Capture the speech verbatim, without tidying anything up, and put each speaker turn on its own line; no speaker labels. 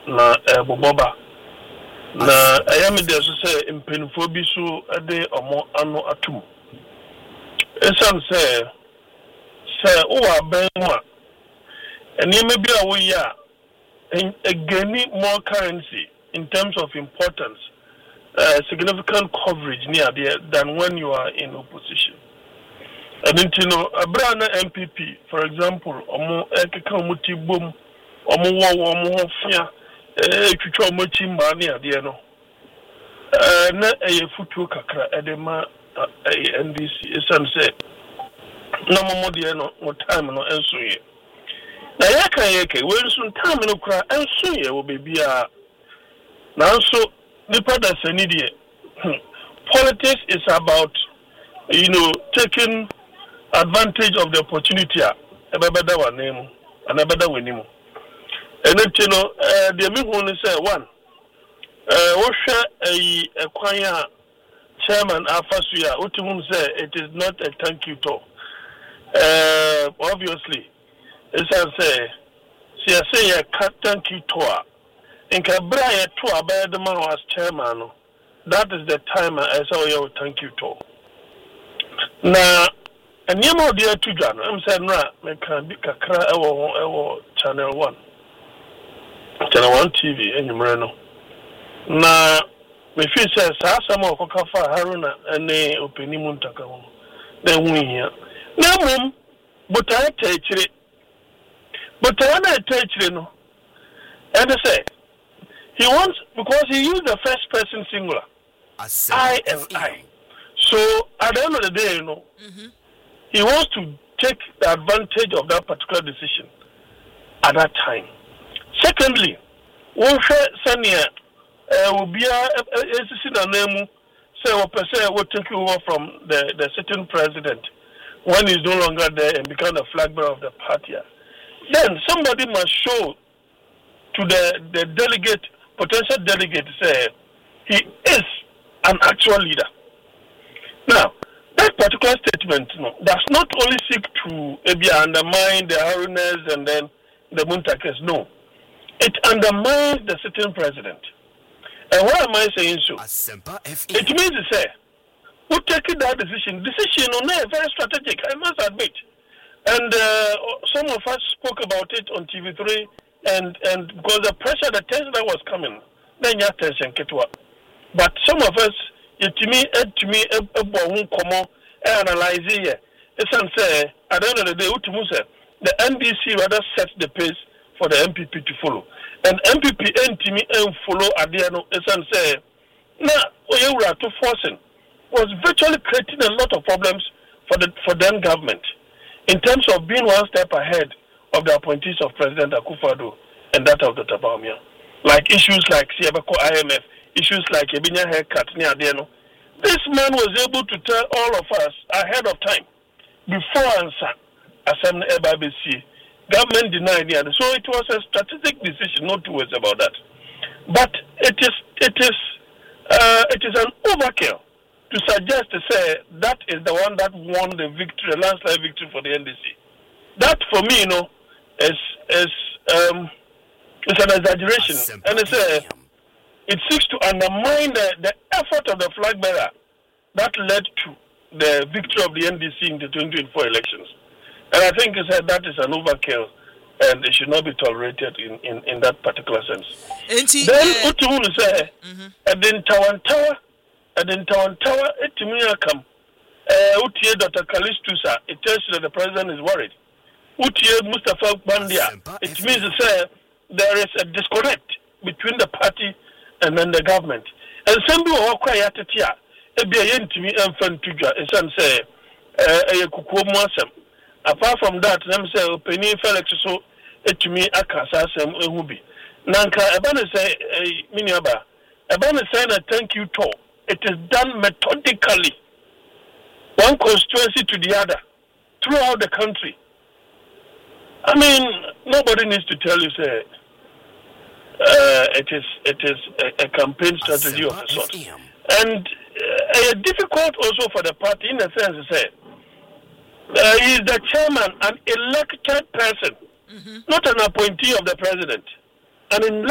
na eboboba na ayame de so say impenfo bi so de omo ano atum esam say say o wa ben mu a enime bi a wo ya gaining more currency in terms of importance, uh, significant coverage near there than when you are in opposition. And then, you know, a brand M P P, for example, omo ekeka muti boom, omo wo omo fia, eh twitwa omo chimba near there no. Eh na eye futu kakra edema N D C esam say na momo there no mo time no enso ye. Na yaka yake we sun time no kra enso ye wo bebia now so nipa da sani die politics is about, you know, taking advantage of the opportunity a ebebeda wa name and ebeda wenimu and it, you know, uh, the me who say one uh wo hwe ayi ekwan a chairman afasu ya otimu say it is not a thank you talk. Uh obviously it's say say say a thank you tour in Cabra to abide the man as chairman. That is the time I saw you thank you to. Now, and you know, dear to John, I'm saying, I can be a cry or channel one, channel one T V, and you know. Now, my face says, some of Okafa Haruna and they open Muntaka. Then we here. No, mum, but I take it. But I take it, no. And I say, he wants, because he used the first person singular, I F I. So at the end of the day, you know, mm-hmm. he wants to take the advantage of that particular decision at that time. Secondly, Wolfe Senior will be a name say what percent will take over from the, the sitting president when he's no longer there and become the flag bearer of the party. Then somebody must show to the, the delegate, potential delegate, say he is an actual leader. Now, that particular statement, you know, does not only seek to maybe undermine the Harunas and then the Muntakes. No, it undermines the sitting president. And why am I saying so? It means to say, who taking that decision? Decision on no, very strategic, I must admit. And uh, some of us spoke about it on T V three, and, and because the pressure, the tension that was coming, then you attention ketwa. But some of us, to me, to me, a boy come on analyze it. It's say at the end of the day, the N D C rather set the pace for the M P P to follow, and M P P and to me and follow at the end. It's say now Oyewura to forcing was virtually creating a lot of problems for the for then government in terms of being one step ahead of the appointees of President Akufo-Addo and that of Doctor Bawumia, like issues like Siabako I M F. Issues like Ebinya haircut near Adeno. This man was able to tell all of us ahead of time, before answer, Assembly B B C. Government denied it. So it was a strategic decision, no two words about that. But it is it is uh, it is an overkill to suggest to say that is the one that won the victory, the landslide victory for the N D C. That for me, you know, is is um it's an exaggeration. And it's a it seeks to undermine the, the effort of the flag bearer that led to the victory of the N D C in the twenty twenty-four elections. And I think uh, that is an overkill and it should not be tolerated in, in, in that particular sense. He, then, what uh, you say, and then Tawan Tower, and then Tawan Tower, it to me come. Utie Doctor Kalistusa, it tells you that the president is worried. Utie Mustafa Bandia, it means to say there is a disconnect between the party and then the government. And some people are quiet here. It be a yen to me and fun to draw. Some say, a kukuo. Apart from that, some say, Penny Felix, so it to me, a casa, some ubi. Nanka, a banner say, a miniaba. A banner saying a thank you to. It is done methodically, one constituency to the other, throughout the country. I mean, nobody needs to tell you, say, Uh, it is it is a, a campaign strategy of a sort, and uh, difficult also for the party in the sense to say uh, he is the chairman, an elected person, mm-hmm. not an appointee of the president, and in